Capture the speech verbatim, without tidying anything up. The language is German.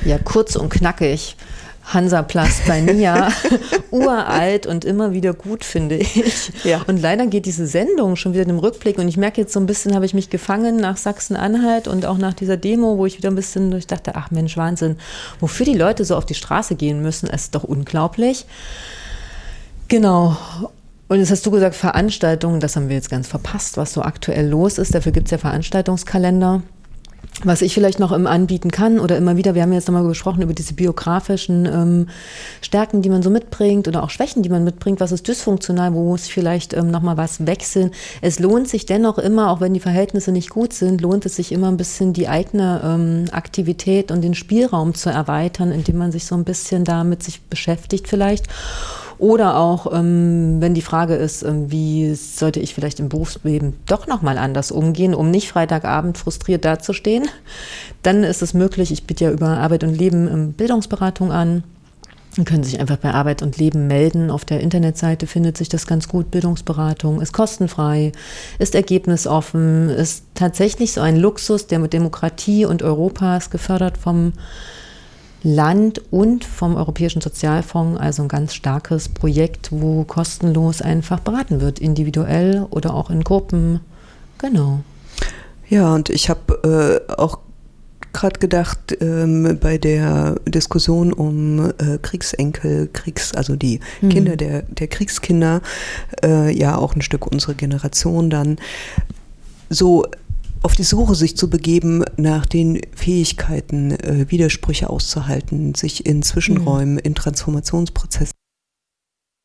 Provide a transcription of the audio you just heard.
Ja, kurz und knackig. Hansaplast bei Nia, uralt und immer wieder gut, finde ich. Ja. Und leider geht diese Sendung schon wieder im Rückblick und ich merke jetzt so ein bisschen, habe ich mich gefangen nach Sachsen-Anhalt und auch nach dieser Demo, wo ich wieder ein bisschen, ich dachte, ach Mensch, Wahnsinn, wofür die Leute so auf die Straße gehen müssen, ist doch unglaublich. Genau. Und jetzt hast du gesagt, Veranstaltungen, das haben wir jetzt ganz verpasst, was so aktuell los ist. Dafür gibt es ja Veranstaltungskalender. Was ich vielleicht noch im anbieten kann oder immer wieder, wir haben jetzt nochmal gesprochen über diese biografischen ähm, Stärken, die man so mitbringt oder auch Schwächen, die man mitbringt, was ist dysfunktional, wo muss ich vielleicht ähm, nochmal was wechseln. Es lohnt sich dennoch immer, auch wenn die Verhältnisse nicht gut sind, lohnt es sich immer ein bisschen die eigene ähm, Aktivität und den Spielraum zu erweitern, indem man sich so ein bisschen damit sich beschäftigt vielleicht. Oder auch, ähm, wenn die Frage ist, ähm, wie sollte ich vielleicht im Berufsleben doch nochmal anders umgehen, um nicht Freitagabend frustriert dazustehen, dann ist es möglich, ich biete ja über Arbeit und Leben ähm, Bildungsberatung an. Sie können sich einfach bei Arbeit und Leben melden. Auf der Internetseite findet sich das ganz gut. Bildungsberatung ist kostenfrei, ist ergebnisoffen, ist tatsächlich so ein Luxus, der mit Demokratie und Europa ist gefördert vom Land und vom Europäischen Sozialfonds, also ein ganz starkes Projekt, wo kostenlos einfach beraten wird, individuell oder auch in Gruppen. Genau. Ja, und ich habe äh, auch gerade gedacht, ähm, bei der Diskussion um äh, Kriegsenkel, Kriegs, also die mhm. Kinder der, der Kriegskinder, äh, ja auch ein Stück unsere Generation dann, so auf die Suche sich zu begeben nach den Fähigkeiten, äh, Widersprüche auszuhalten, sich in Zwischenräumen, in Transformationsprozessen